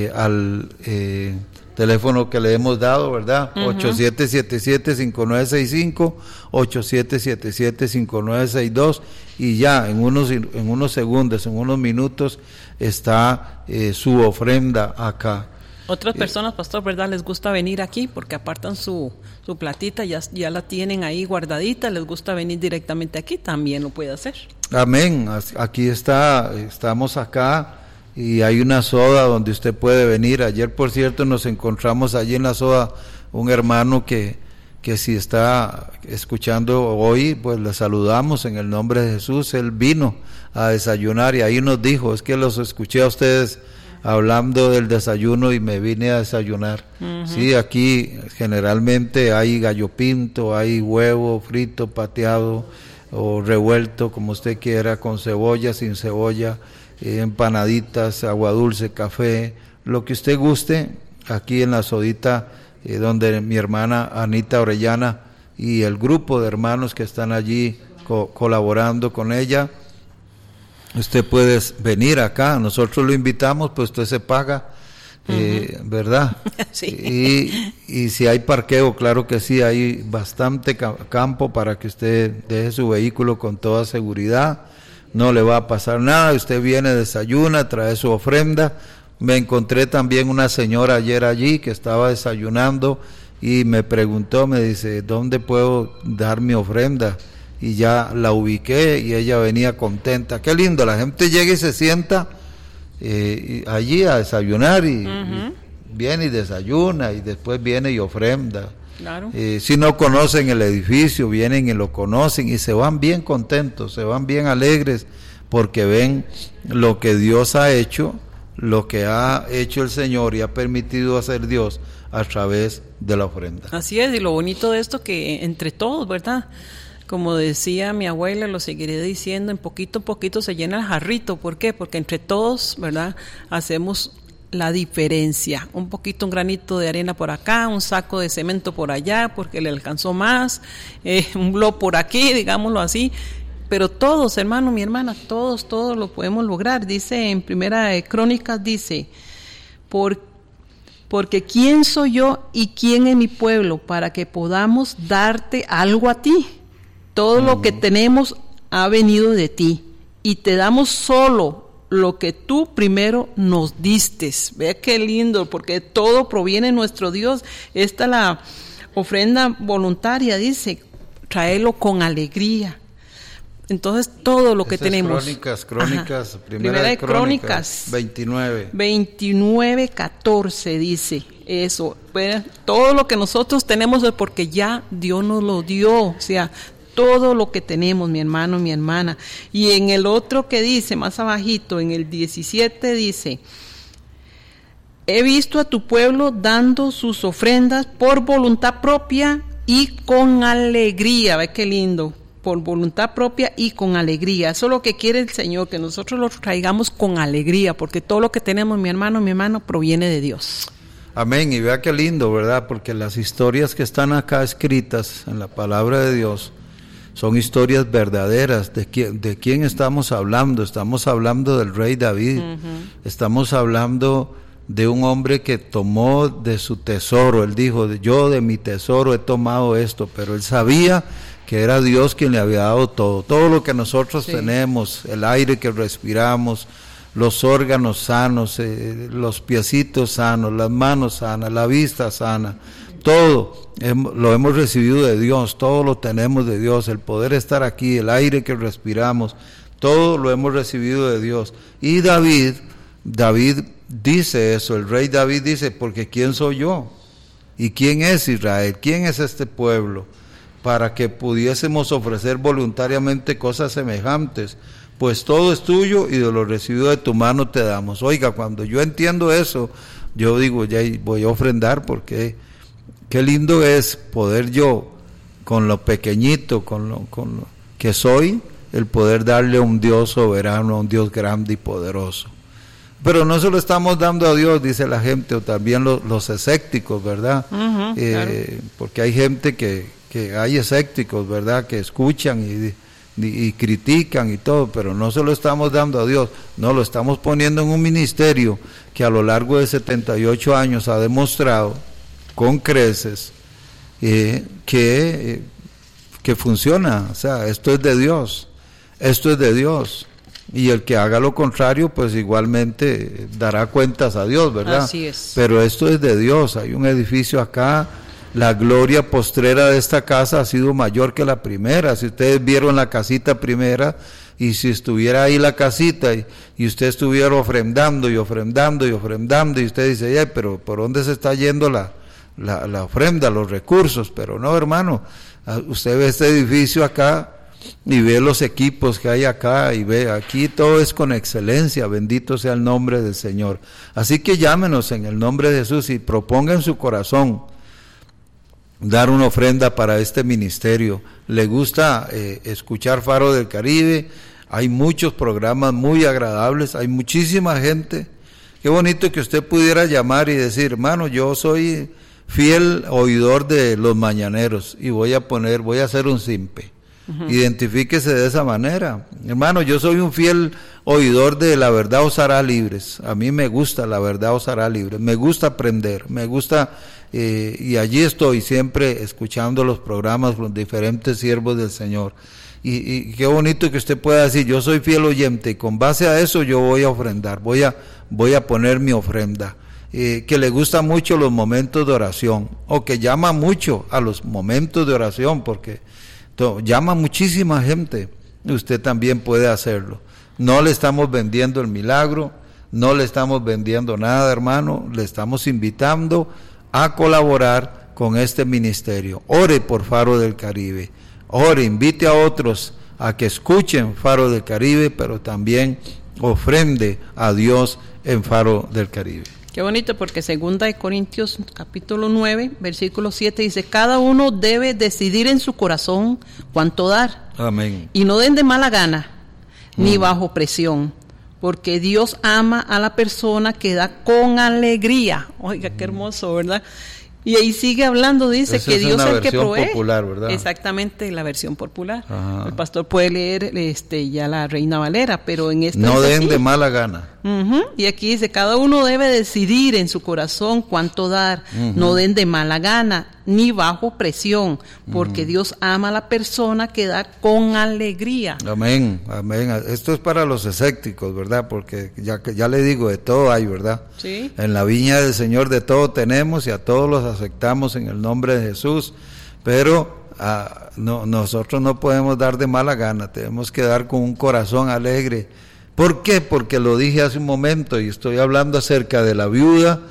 al teléfono que le hemos dado, ¿verdad? 8777-5965, 8777-5962, y ya en unos segundos, en unos minutos está su ofrenda acá. Otras personas, pastor, ¿verdad? Les gusta venir aquí porque apartan su platita, ya la tienen ahí guardadita, les gusta venir directamente aquí, también lo puede hacer. Amén. Aquí estamos acá y hay una soda donde usted puede venir. Ayer, por cierto, nos encontramos allí en la soda un hermano que si está escuchando hoy, pues le saludamos en el nombre de Jesús. Él vino a desayunar y ahí nos dijo, es que los escuché a ustedes hablando del desayuno y me vine a desayunar. Sí, aquí generalmente hay gallo pinto, hay huevo frito, pateado o revuelto, como usted quiera, con cebolla, sin cebolla, empanaditas, agua dulce, café, lo que usted guste, aquí en la sodita, donde mi hermana Anita Orellana y el grupo de hermanos que están allí colaborando con ella. Usted puede venir acá, nosotros lo invitamos, pues usted se paga, ¿verdad? Sí. Y si hay parqueo, claro que sí, hay bastante campo para que usted deje su vehículo con toda seguridad, no le va a pasar nada, usted viene, desayuna, trae su ofrenda. Me encontré también una señora ayer allí que estaba desayunando y me preguntó, me dice, ¿dónde puedo dar mi ofrenda? Y ya la ubiqué y ella venía contenta. Qué lindo, la gente llega y se sienta allí a desayunar y viene y desayuna y después viene y ofrenda. Claro. Si no conocen el edificio, vienen y lo conocen y se van bien contentos, se van bien alegres porque ven lo que Dios ha hecho, lo que ha hecho el Señor y ha permitido hacer Dios a través de la ofrenda. Así es, y lo bonito de esto que entre todos, ¿verdad? Como decía mi abuela, lo seguiré diciendo, en poquito a poquito se llena el jarrito. ¿Por qué? Porque entre todos, ¿verdad?, hacemos la diferencia. Un poquito, un granito de arena por acá, un saco de cemento por allá, porque le alcanzó más, un blog por aquí, digámoslo así. Pero todos, hermano, mi hermana, todos lo podemos lograr. Dice en Primera de Crónicas, dice, porque ¿quién soy yo y quién es mi pueblo para que podamos darte algo a ti? Todo lo que tenemos ha venido de ti y te damos solo lo que tú primero nos diste. Vea qué lindo, porque todo proviene de nuestro Dios. Esta la ofrenda voluntaria, dice, tráelo con alegría. Entonces todo lo que tenemos. Crónicas, Primera de Crónicas 29:14 dice eso. Todo lo que nosotros tenemos es porque ya Dios nos lo dio, o sea, todo lo que tenemos, mi hermano, mi hermana. Y en el otro que dice, más abajito, en el 17 dice, he visto a tu pueblo dando sus ofrendas por voluntad propia y con alegría. Ve qué lindo, por voluntad propia y con alegría. Eso es lo que quiere el Señor, que nosotros lo traigamos con alegría, porque todo lo que tenemos, mi hermano, proviene de Dios. Amén, y vea qué lindo, ¿verdad? Porque las historias que están acá escritas en la palabra de Dios son historias verdaderas. ¿De quién estamos hablando? Estamos hablando del rey David. Estamos hablando de un hombre que tomó de su tesoro. Él dijo, yo de mi tesoro he tomado esto, pero él sabía que era Dios quien le había dado todo lo que nosotros tenemos, el aire que respiramos, los órganos sanos, los piecitos sanos, las manos sanas, la vista sana, todo lo hemos recibido de Dios, todo lo tenemos de Dios, el poder estar aquí, el aire que respiramos, todo lo hemos recibido de Dios. Y David dice eso, el rey David dice, porque ¿quién soy yo? ¿Y quién es Israel? ¿Quién es este pueblo? Para que pudiésemos ofrecer voluntariamente cosas semejantes, pues todo es tuyo y de lo recibido de tu mano te damos. Oiga, cuando yo entiendo eso, yo digo, ya voy a ofrendar, porque qué lindo es poder yo, con lo pequeñito, con lo que soy, el poder darle a un Dios soberano, a un Dios grande y poderoso. Pero no se lo estamos dando a Dios, dice la gente, o también los escépticos, ¿verdad? Claro. Porque hay gente que hay escépticos, ¿verdad?, que escuchan y critican y todo, pero no se lo estamos dando a Dios, no, lo estamos poniendo en un ministerio que a lo largo de 78 años ha demostrado con creces que funciona. O sea, esto es de Dios, y el que haga lo contrario pues igualmente dará cuentas a Dios, ¿verdad? Así es. Pero esto es de Dios. Hay un edificio acá, la gloria postrera de esta casa ha sido mayor que la primera. Si ustedes vieron la casita primera, y si estuviera ahí la casita y usted estuviera ofrendando y usted dice, ay, pero ¿por dónde se está yendo la ofrenda, los recursos? Pero no, hermano, usted ve este edificio acá y ve los equipos que hay acá y ve aquí, todo es con excelencia. Bendito sea el nombre del Señor. Así que llámenos en el nombre de Jesús y proponga en su corazón dar una ofrenda para este ministerio. Le gusta escuchar Faro del Caribe, hay muchos programas muy agradables, hay muchísima gente. Qué bonito que usted pudiera llamar y decir, hermano, yo soy fiel oidor de los mañaneros y voy a hacer un simpe. Identifíquese de esa manera. Hermano, yo soy un fiel oidor de La Verdad os hará libres. A mí me gusta La Verdad os hará libres. Me gusta aprender, me gusta, y allí estoy siempre escuchando los programas con los diferentes siervos del Señor. Y qué bonito que usted pueda decir, yo soy fiel oyente y con base a eso yo voy a ofrendar, voy a poner mi ofrenda. Que le gustan mucho los momentos de oración, o que llama mucho a los momentos de oración, porque llama muchísima gente. Usted también puede hacerlo. No le estamos vendiendo el milagro, no le estamos vendiendo nada, hermano, le estamos invitando a colaborar con este ministerio. Ore por Faro del Caribe, ore, invite a otros a que escuchen Faro del Caribe, pero también ofrende a Dios en Faro del Caribe. Qué bonito, porque 2 Corintios capítulo 9, versículo 7 dice, cada uno debe decidir en su corazón cuánto dar. Amén. Y no den de mala gana, ni bajo presión, porque Dios ama a la persona que da con alegría. Oiga, qué hermoso, ¿verdad? Y ahí sigue hablando, dice que Dios es el que provee. Popular, ¿verdad? Exactamente, la versión popular. Ajá. El pastor puede leer ya la Reina Valera, pero en esta no den así. de mala gana. Y aquí dice, cada uno debe decidir en su corazón cuánto dar. No den de mala gana, ni bajo presión, porque Dios ama a la persona que da con alegría. Amén, amén. Esto es para los escépticos, ¿verdad? Porque ya le digo, de todo hay, ¿verdad? Sí. En la viña del Señor de todo tenemos y a todos los aceptamos en el nombre de Jesús, pero nosotros no podemos dar de mala gana, tenemos que dar con un corazón alegre. ¿Por qué? Porque lo dije hace un momento y estoy hablando acerca de la viuda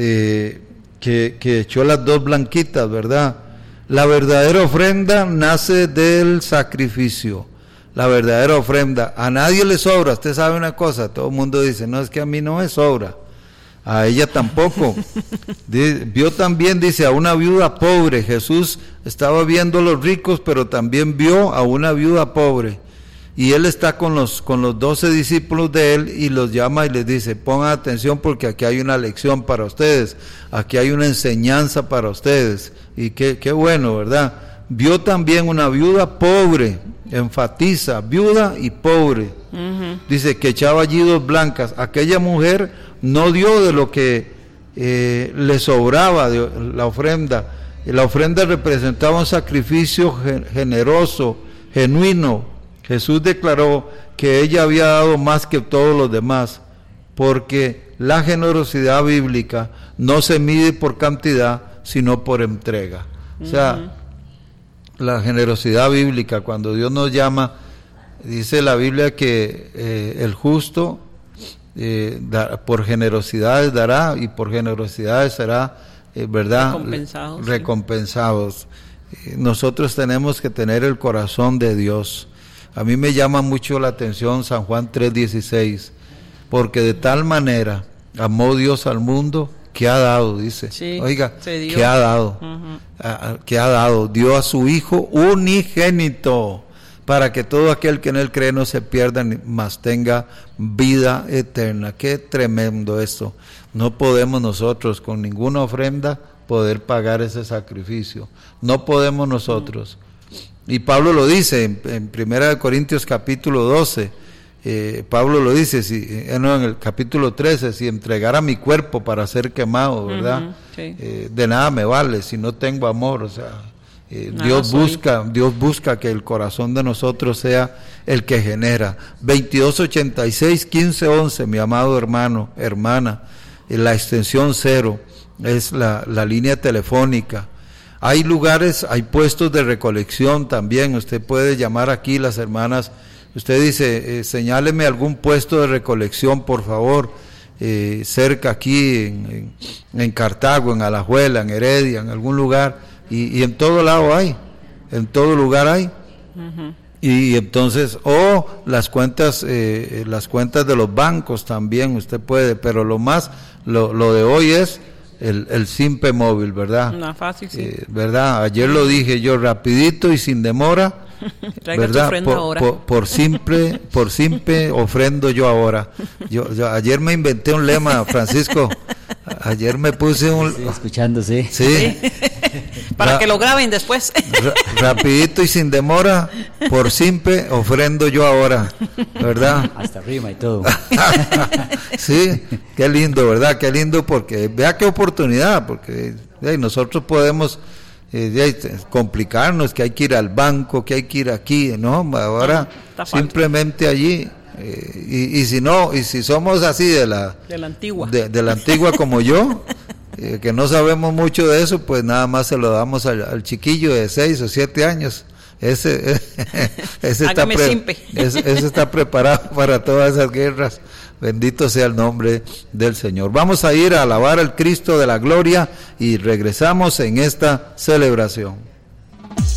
que echó las 2 blanquitas, ¿verdad? La verdadera ofrenda nace del sacrificio. La verdadera ofrenda, a nadie le sobra. Usted sabe una cosa, todo el mundo dice, no, es que a mí no me sobra, a ella tampoco. Vio también, dice, a una viuda pobre. Jesús estaba viendo a los ricos, pero también vio a una viuda pobre. Y él está con los 12 discípulos de él y los llama y les dice, pongan atención porque aquí hay una lección para ustedes, aquí hay una enseñanza para ustedes. Y qué bueno, ¿verdad? Vio también una viuda pobre, enfatiza, viuda y pobre. Dice que echaba allí 2 blancas. Aquella mujer no dio de lo que le sobraba de la ofrenda. La ofrenda representaba un sacrificio generoso, genuino. Jesús declaró que ella había dado más que todos los demás, porque la generosidad bíblica no se mide por cantidad, sino por entrega. O sea, la generosidad bíblica, cuando Dios nos llama, dice la Biblia que el justo por generosidades dará y por generosidades será, ¿verdad? Recompensados. Sí. Nosotros tenemos que tener el corazón de Dios. A mí me llama mucho la atención San Juan 3:16, porque de tal manera amó Dios al mundo que ha dado, dice. Sí, oiga, que ha dado, que ha dado, dio a su Hijo unigénito, para que todo aquel que en él cree no se pierda, mas tenga vida eterna. Qué tremendo esto. No podemos nosotros con ninguna ofrenda poder pagar ese sacrificio. No podemos nosotros. Y Pablo lo dice en 1 Corintios capítulo 12, Pablo lo dice, en el capítulo 13, si entregara mi cuerpo para ser quemado, ¿verdad? Sí. De nada me vale si no tengo amor, o sea, Dios busca que el corazón de nosotros sea el que genera. 2286-1511, mi amado hermano, hermana, la extensión 0 es la línea telefónica. Hay lugares, hay puestos de recolección también, usted puede llamar aquí, las hermanas, usted dice, señáleme algún puesto de recolección, por favor, cerca aquí en Cartago, en Alajuela, en Heredia, en algún lugar, y en todo lado hay, en todo lugar hay. Uh-huh. Y entonces, las cuentas de los bancos también usted puede, pero lo de hoy es el Simpe móvil, ¿verdad? No, fácil, sí. ¿Verdad? Ayer lo dije yo, rapidito y sin demora. ¿Verdad? Por simple ofrendo yo ahora. Yo ayer me inventé un lema, Francisco. Ayer me puse escuchándose. Sí. Para que lo graben después. Rapidito y sin demora, por simple ofrendo yo ahora, ¿verdad? Hasta rima y todo. Sí, qué lindo, ¿verdad? Qué lindo, porque vea qué oportunidad, porque nosotros podemos complicarnos, que hay que ir al banco, que hay que ir aquí, ¿no? Ahora simplemente allí, y si somos así de la antigua, de la antigua como yo, que no sabemos mucho de eso, pues nada más se lo damos al chiquillo de 6 o 7 años. Ese está preparado para todas esas guerras. Bendito sea el nombre del Señor. Vamos a ir a alabar al Cristo de la gloria y regresamos en esta celebración.